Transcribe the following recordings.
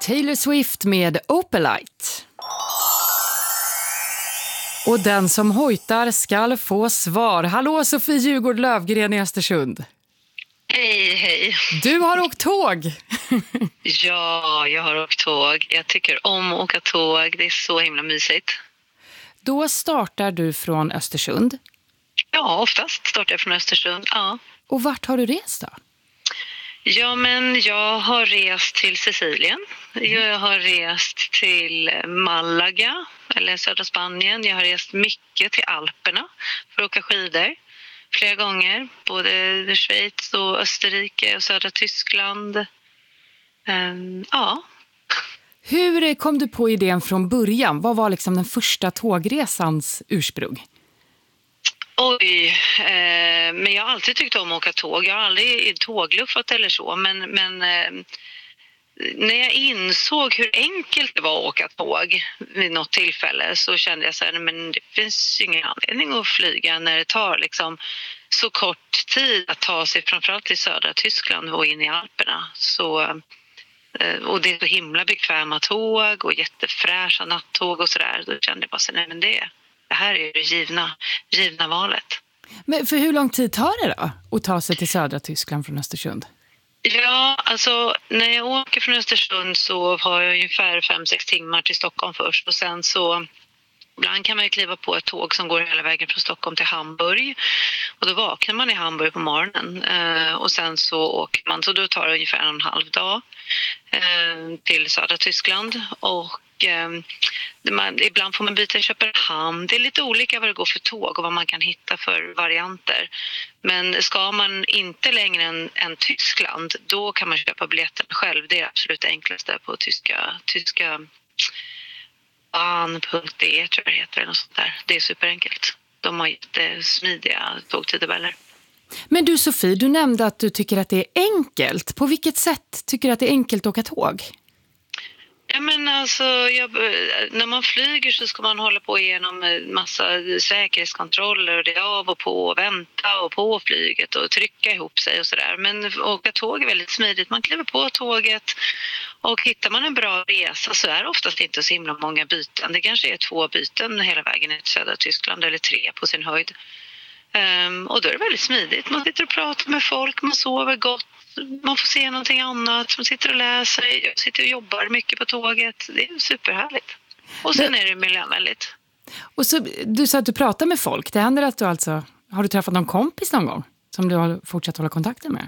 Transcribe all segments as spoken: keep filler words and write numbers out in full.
Taylor Swift med Opalite. Och den som hojtar skall få svar. Hallå Sofie Djurgård Lövgren i Östersund. Hej, hej. Du har åkt tåg. Ja, jag har åkt tåg. Jag tycker om att åka tåg. Det är så himla mysigt. Då startar du från Östersund. Ja, oftast startar jag från Östersund, ja. Och vart har du rest då? Ja, men jag har rest till Sicilien. Jag har rest till Malaga, eller södra Spanien. Jag har rest mycket till Alperna för att åka skidor. Flera gånger, både Schweiz och Österrike och södra Tyskland. Um, ja. Hur kom du på idén från början? Vad var liksom den första tågresans ursprung? Oj, eh, men jag har alltid tyckt om att åka tåg. Jag har aldrig tågluffat eller så, men, men eh, när jag insåg hur enkelt det var att åka tåg vid något tillfälle så kände jag så här, men det finns ingen anledning att flyga när det tar liksom så kort tid att ta sig framförallt till södra Tyskland och in i Alperna. Så, eh, och det är så himla bekväma tåg och jättefräscha nattåg och sådär. Då kände jag bara så, nej men det Det här är det givna, givna valet. Men för hur lång tid tar det då att ta sig till södra Tyskland från Östersund? Ja, alltså när jag åker från Östersund så har jag ungefär fem sex timmar till Stockholm först. Och sen så, ibland kan man ju kliva på ett tåg som går hela vägen från Stockholm till Hamburg. Och då vaknar man i Hamburg på morgonen. Eh, och sen så åker man, så då tar det ungefär en och en halv dag eh, till södra Tyskland. Och Man, ibland får man byta i Köpenhamn. Det är lite olika vad det går för tåg och vad man kan hitta för varianter. Men ska man inte längre än, än Tyskland, då kan man köpa biljetten själv. Det är absolut det enklaste på tyska, tyska bahn punkt de tror jag det heter. Eller något sånt där. Det är superenkelt. De har jättesmidiga tågtidtabeller. Men du Sofie, du nämnde att du tycker att det är enkelt. På vilket sätt tycker du att det är enkelt att åka tåg? Ja, men alltså, jag, när man flyger så ska man hålla på igenom massa säkerhetskontroller och det är av och på och vänta och på flyget och trycka ihop sig och sådär. Men åka tåg är väldigt smidigt. Man kliver på tåget och hittar man en bra resa så är det oftast inte så himla många byten. Det kanske är två byten hela vägen till södra Tyskland eller tre på sin höjd. Um, och då är det väldigt smidigt. Man sitter och pratar med folk, man sover gott. Man får se någonting annat, man sitter och läser, jag sitter och jobbar mycket på tåget. Det är superhärligt. Och sen är det miljövänligt. Och så, du sa att du pratar med folk. Det händer att du alltså, har du träffat någon kompis någon gång som du har fortsatt hålla kontakten med?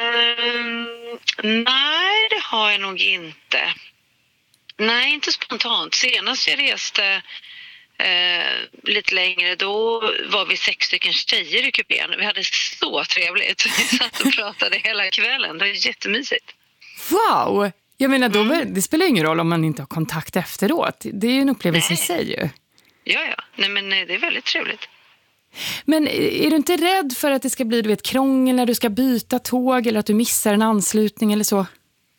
Um, nej, det har jag nog inte. Nej, inte spontant. Senast jag reste Eh, lite längre, då var vi sex stycken tjejer i kupén. Vi hade så trevligt. Vi satt och pratade hela kvällen. Det var jättemysigt. Wow! Jag menar, då, Mm. det spelar ingen roll om man inte har kontakt efteråt. Det är ju en upplevelse Nej. i sig ju. Ja, ja. Nej, men det är väldigt trevligt. Men är du inte rädd för att det ska bli, du vet, krångel när du ska byta tåg eller att du missar en anslutning eller så?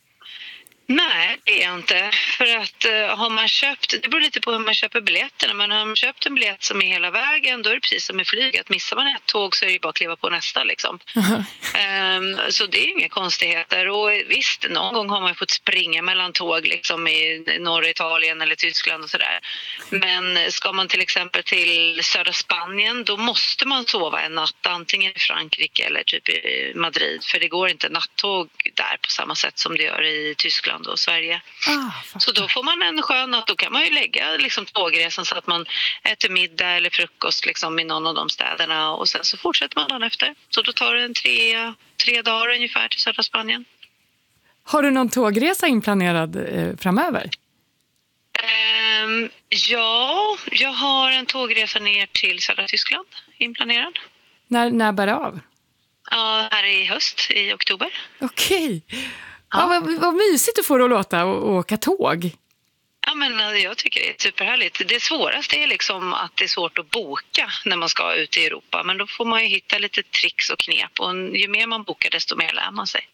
Nej, det är jag inte. För att uh, har man köpt, det beror lite på hur man köper biljetterna, men har man köpt en biljett som är hela vägen, då är det precis som med flyget. Missar man ett tåg så är det bara att kliva på nästa liksom. Uh-huh. Um, så det är inga konstigheter. Och visst, någon gång har man fått springa mellan tåg liksom i norra Italien eller Tyskland och sådär. Men ska man till exempel till södra Spanien, då måste man sova en natt antingen i Frankrike eller typ i Madrid. För det går inte nattåg där på samma sätt som det gör i Tyskland och Sverige. Ah, så då får man en skön natt. Då kan man ju lägga liksom tågresan så att man äter middag eller frukost liksom i någon av de städerna. Och sen så fortsätter man dagen efter. Så då tar det en tre, tre dagar ungefär till södra Spanien. Har du någon tågresa inplanerad eh, framöver? Um, ja, jag har en tågresa ner till södra Tyskland inplanerad. När, när bär det av? Ja, här i höst, i oktober. Okej. Ja. Ja, vad, vad mysigt du får att låta och, och åka tåg. Ja, men jag tycker det är superhärligt. Det svåraste är liksom att det är svårt att boka när man ska ut i Europa. Men då får man ju hitta lite tricks och knep. Och ju mer man bokar desto mer lär man sig.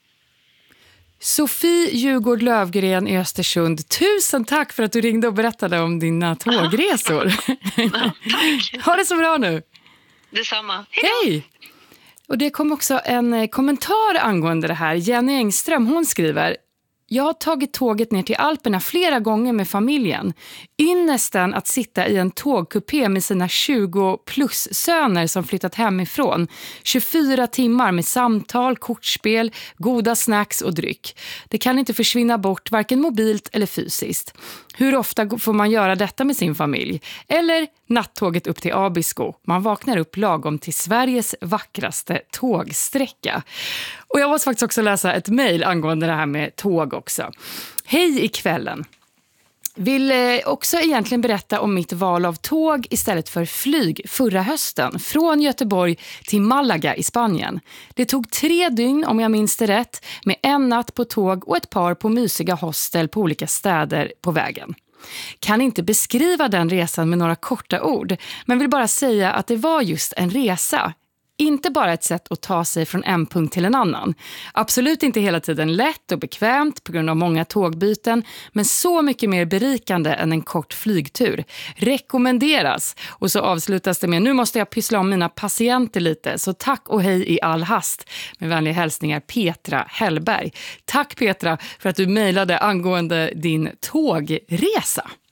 Sofie Djurgård Lövgren i Östersund, tusen tack för att du ringde och berättade om dina tågresor. Ja, tack. Ha det så bra nu. Detsamma. Hej då. Hej! Och det kom också en kommentar angående det här. Jenny Engström, hon skriver: Jag har tagit tåget ner till Alperna flera gånger med familjen. Ynnesten att sitta i en tågkupé med sina tjugo plus söner som flyttat hemifrån. tjugofyra timmar med samtal, kortspel, goda snacks och dryck. Det kan inte försvinna bort, varken mobilt eller fysiskt. Hur ofta får man göra detta med sin familj? Eller nattåget upp till Abisko. Man vaknar upp lagom till Sveriges vackraste tågsträcka. Och jag måste faktiskt också läsa ett mejl angående det här med tåg också. Hej i kvällen. Vill också egentligen berätta om mitt val av tåg istället för flyg förra hösten från Göteborg till Malaga i Spanien. Det tog tre dygn om jag minns det rätt med en natt på tåg och ett par på mysiga hostel på olika städer på vägen. Kan inte beskriva den resan med några korta ord, men vill bara säga att det var just en resa. Inte bara ett sätt att ta sig från en punkt till en annan. Absolut inte hela tiden lätt och bekvämt på grund av många tågbyten, men så mycket mer berikande än en kort flygtur. Rekommenderas. Och så avslutas det med: nu måste jag pyssla om mina patienter lite, så tack och hej i all hast. Med vänliga hälsningar Petra Hellberg. Tack Petra för att du mejlade angående din tågresa.